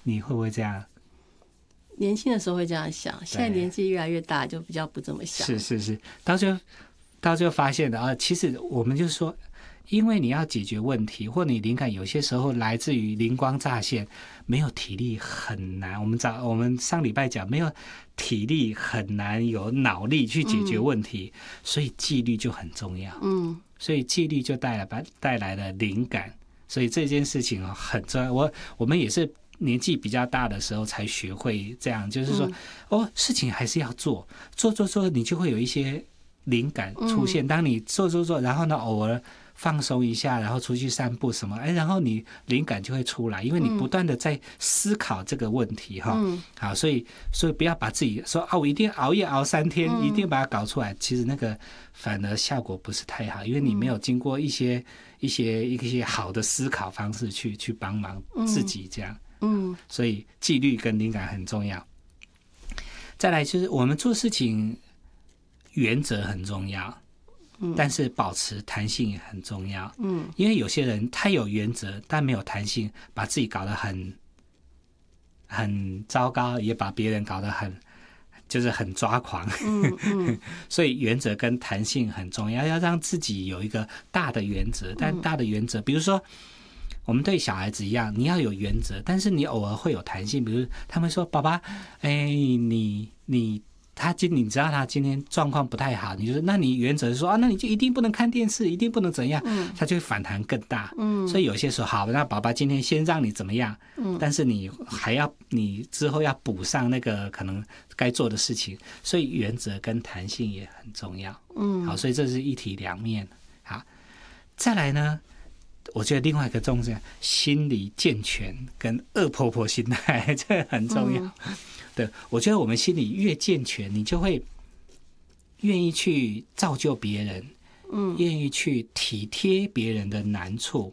你会不会这样？ 年轻的时候会这样想，现在年纪越来越大，就比较不这么想。 是，到最后发现的啊，其实我们就是说，因为你要解决问题，或你灵感有些时候来自于灵光乍现，没有体力很难。我们上礼拜讲，没有体力很难有脑力去解决问题，所以纪律就很重要。所以纪律就带来了灵感，所以这件事情很重要。我们也是年纪比较大的时候才学会这样，就是说，事情还是要做，你就会有一些灵感出现。当你做，然后呢，偶尔放松一下，然后出去散步什么，然后你灵感就会出来，因为你不断的在思考这个问题哈。好，所以不要把自己说我一定熬夜熬3天，一定把它搞出来。其实那个反而效果不是太好，因为你没有经过一些好的思考方式去帮忙自己这样。所以纪律跟灵感很重要。再来就是我们做事情原则很重要，但是保持弹性也很重要。因为有些人他有原则但没有弹性，把自己搞得很糟糕，也把别人搞得很抓狂。所以原则跟弹性很重要，要让自己有一个大的原则。但大的原则，比如说我们对小孩子一样，你要有原则，但是你偶尔会有弹性。比如他们说：“爸爸，你知道他今天状况不太好，你就是那你原则是说那你就一定不能看电视，一定不能怎样，他就会反弹更大。所以有些时候好，那爸爸今天先让你怎么样，但是你之后要补上那个可能该做的事情，所以原则跟弹性也很重要。好，所以这是一体两面。好，再来呢，我觉得另外一个重点，心理健全跟恶婆婆心态，这很重要。对，我觉得我们心理越健全，你就会愿意去造就别人，愿意去体贴别人的难处，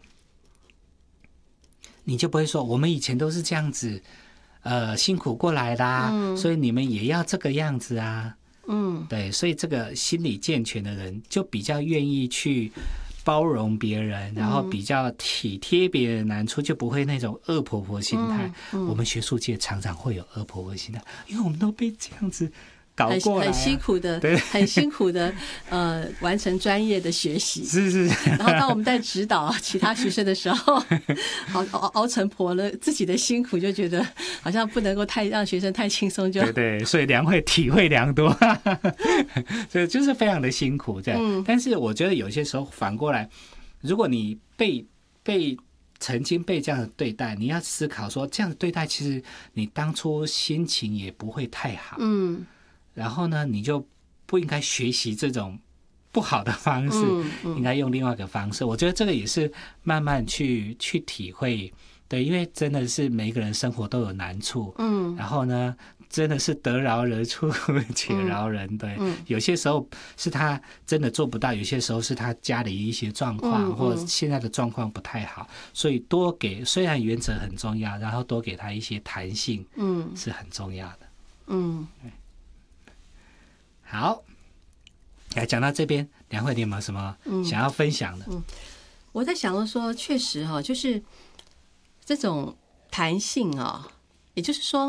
你就不会说我们以前都是这样子，辛苦过来的，所以你们也要这个样子啊。对，所以这个心理健全的人就比较愿意去包容别人，然后比较体贴别人的难处，就不会那种恶婆婆心态。我们学术界常常会有恶婆婆心态，因为我们都被这样子搞过来， 很辛苦的，很辛苦的完成专业的学习。 是。 然后当我们在指导其他学生的时候，熬成婆了，自己的辛苦就觉得好像不能够让学生太轻松就。 对，所以体会良多，所以就是非常的辛苦这样。但是我觉得有些时候反过来，如果你曾经被这样的对待，你要思考说，这样的对待其实你当初心情也不会太好。然后呢，你就不应该学习这种不好的方式，应该用另外一个方式。我觉得这个也是慢慢去体会。对，因为真的是每一个人生活都有难处，然后呢，真的是得饶人处且饶人。对，有些时候是他真的做不到，有些时候是他家里一些状况，或者现在的状况不太好，所以虽然原则很重要，然后多给他一些弹性，是很重要的。好，来讲到这边，梁慧，你有没有什么想要分享的？ 我在想说，确实就是这种弹性也就是说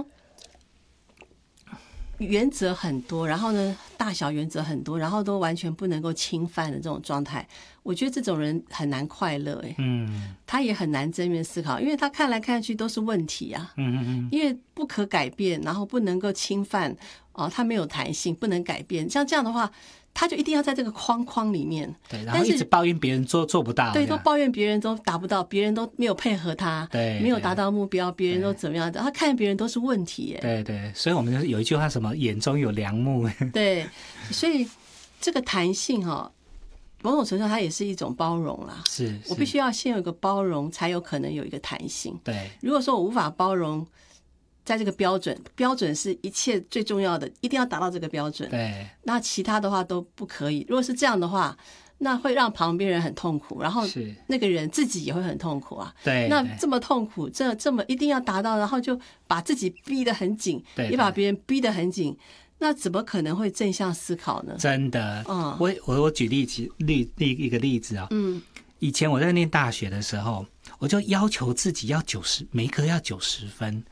原则很多，然后呢大小原则很多，然后都完全不能够侵犯的这种状态，我觉得这种人很难快乐。他也很难正面思考，因为他看来看去都是问题啊。因为不可改变，然后不能够侵犯他没有弹性，不能改变，像这样的话他就一定要在这个框里面。 对，然后一直抱怨别人做不到。 对，都抱怨别人都达不到，别人都没有配合他， 对， 没有达到目标，别人都怎么样的，他看别人都是问题。 对，所以我们有一句话，什么眼中有梁木。对， 所以这个弹性某种程度它也是一种包容啦。 是， 我必须要先有一个包容，才有可能有一个弹性。 对， 如果说我无法包容，在这个标准是一切最重要的，一定要达到这个标准。 对， 那其他的话都不可以。如果是这样的话，那会让旁边人很痛苦，然后那个人自己也会很痛苦啊。 对， 那这么痛苦，这么一定要达到，然后就把自己逼得很紧，也把别人逼得很紧，那怎么可能会正向思考呢？ 真的。我举一个例子以前我在念大学的时候，我就要求自己每一科要90分，